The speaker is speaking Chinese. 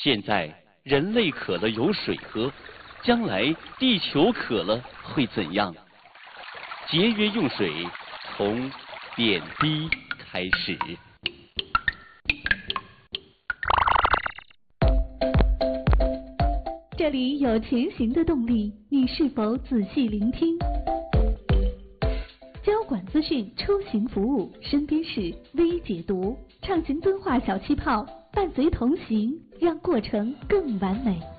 现在人类渴了有水喝，将来地球渴了会怎样？节约用水，从点滴开始。 这里有前行的动力，你是否仔细聆听？交管资讯出行服务，身边事微解读，畅行敦化小气泡，伴随同行，让过程更完美。